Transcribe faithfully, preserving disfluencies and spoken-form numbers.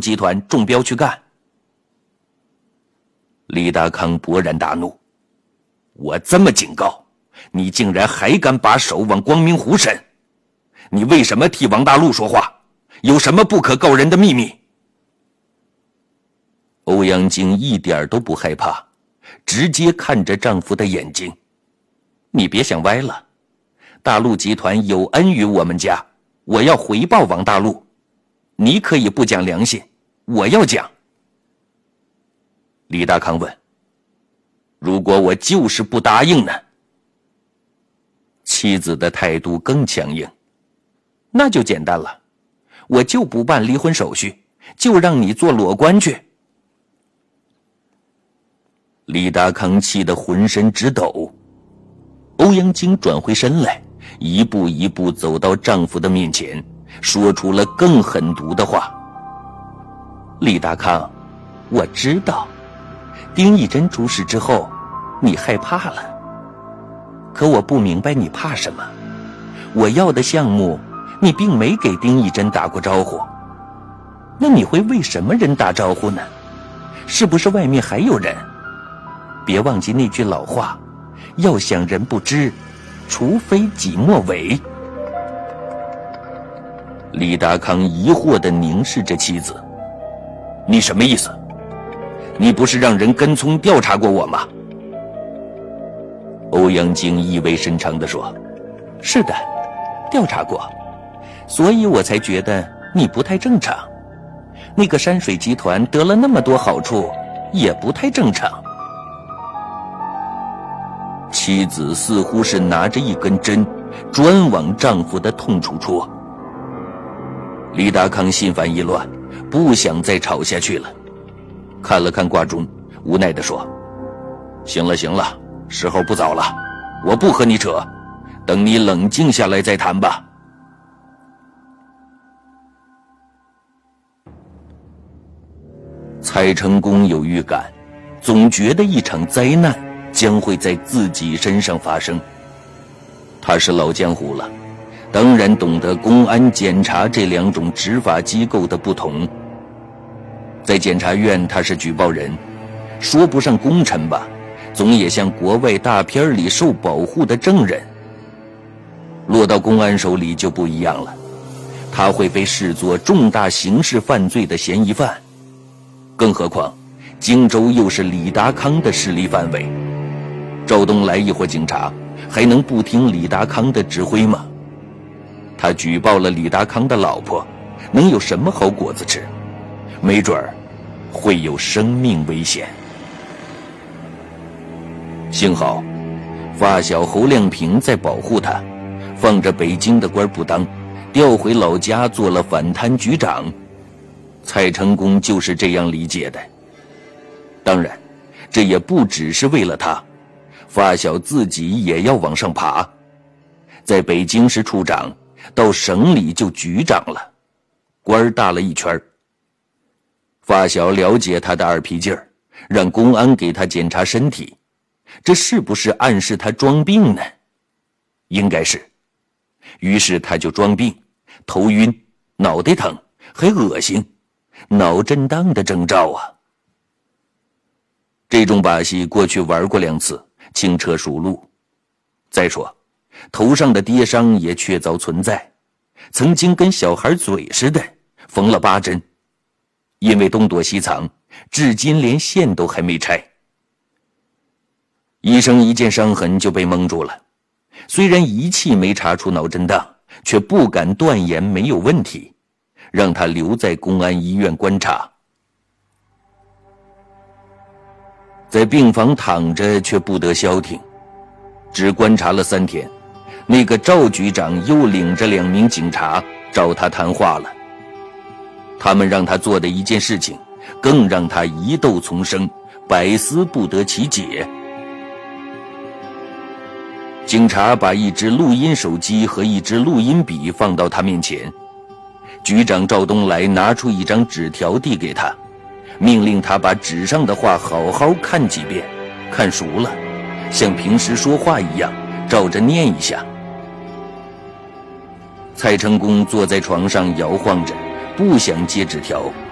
集团中标去干。李达康勃然大怒，我这么警告，你竟然还敢把手往光明湖伸？你为什么替王大陆说话？有什么不可告人的秘密？欧阳菁一点都不害怕，直接看着丈夫的眼睛。你别想歪了，大陆集团有恩于我们家，我要回报王大陆。你可以不讲良心，我要讲。李达康问，如果我就是不答应呢？妻子的态度更强硬，那就简单了，我就不办离婚手续，就让你做裸官去。李达康气得浑身直抖。欧阳菁转回身来，一步一步走到丈夫的面前，说出了更狠毒的话。李达康，我知道丁义珍出事之后你害怕了，可我不明白你怕什么。我要的项目你并没给丁义珍打过招呼，那你会为什么人打招呼呢？是不是外面还有人？别忘记那句老话，要想人不知，除非己莫为。李达康疑惑地凝视着妻子，你什么意思？你不是让人跟踪调查过我吗？欧阳菁意味深长地说，是的，调查过，所以我才觉得你不太正常。那个山水集团得了那么多好处，也不太正常。妻子似乎是拿着一根针，专往丈夫的痛处戳。李达康心烦意乱，不想再吵下去了，看了看挂钟，无奈地说，行了行了，时候不早了，我不和你扯，等你冷静下来再谈吧。蔡成功有预感，总觉得一场灾难将会在自己身上发生。他是老江湖了，当然懂得公安、检察这两种执法机构的不同。在检察院他是举报人，说不上功臣吧，总也像国外大片里受保护的证人。落到公安手里就不一样了，他会被视作重大刑事犯罪的嫌疑犯。更何况荆州又是李达康的势力范围，赵东来一伙警察还能不听李达康的指挥吗？他举报了李达康的老婆，能有什么好果子吃？没准儿会有生命危险。幸好发小侯亮平在保护他，放着北京的官不当，调回老家做了反贪局长。蔡成功就是这样理解的。当然这也不只是为了他，发小自己也要往上爬，在北京是处长，到省里就局长了，官大了一圈。发小了解他的二皮劲儿，让公安给他检查身体，这是不是暗示他装病呢？应该是。于是他就装病，头晕，脑袋疼，还恶心，脑震荡的征兆啊。这种把戏过去玩过两次，轻车熟路。再说头上的跌伤也确凿存在，曾经跟小孩嘴似的缝了八针，因为东躲西藏，至今连线都还没拆。医生一见伤痕就被蒙住了，虽然仪器没查出脑震荡，却不敢断言没有问题，让他留在公安医院观察。在病房躺着却不得消停，只观察了三天，那个赵局长又领着两名警察找他谈话了。他们让他做的一件事情，更让他疑窦丛生，百思不得其解。警察把一只录音手机和一支录音笔放到他面前，局长赵东来拿出一张纸条递给他，命令他把纸上的话好好看几遍，看熟了，像平时说话一样照着念一下。蔡成功坐在床上摇晃着，不想接纸条，